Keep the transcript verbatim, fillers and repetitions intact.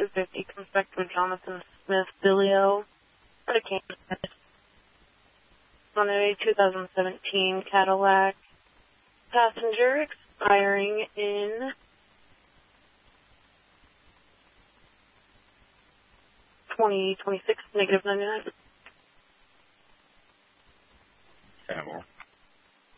fifty comes back to a Jonathan Smith Billy-O. On a two thousand seventeen Cadillac Passenger expiring in twenty twenty-six, negative ninety-nine. Yeah, well.